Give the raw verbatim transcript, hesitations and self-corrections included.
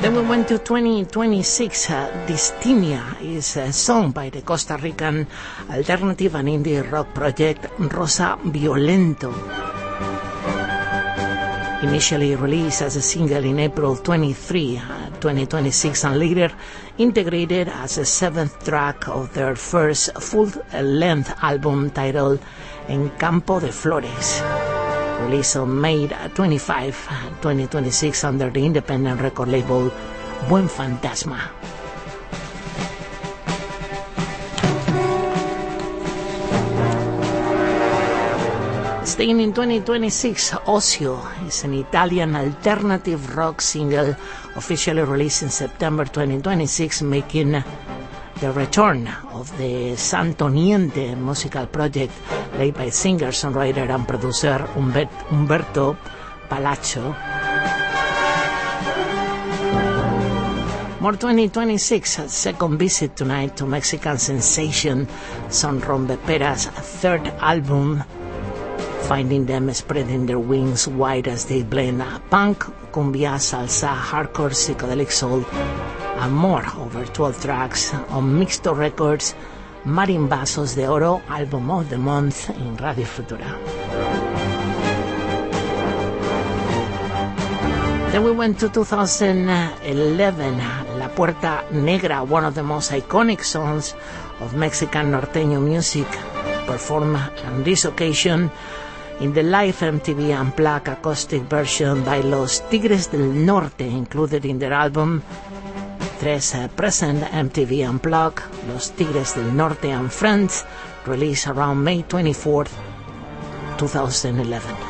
Then we went to twenty twenty-six. Uh, Distimia is a song by the Costa Rican alternative and indie rock project Rosa Violento. Initially released as a single in April twenty-third, twenty twenty-six, and later integrated as a seventh track of their first full-length album titled En Campo de Flores, released on May twenty-fifth, twenty twenty-six under the independent record label Buen Fantasma. Staying in twenty twenty-six, Ossio is an Italian alternative rock single officially released in September twenty twenty-six, making the return of the Santo Niente musical project led by singer, songwriter and producer Umber- Umberto Palaccio. More twenty twenty-six, a second visit tonight to Mexican sensation Son Rompepera's third album, finding them spreading their wings wide as they blend punk, cumbia, salsa, hardcore, psychedelic soul, and more. Over twelve tracks on Mixto Records, Marimbazos de Oro, album of the month in Radio Futura. Then we went to two thousand eleven, La Puerta Negra, one of the most iconic songs of Mexican norteño music, performed on this occasion in the live M T V Unplugged acoustic version by Los Tigres del Norte, included in their album Tres uh, present M T V Unplugged, Los Tigres del Norte and Friends, released around May twenty-fourth, twenty eleven.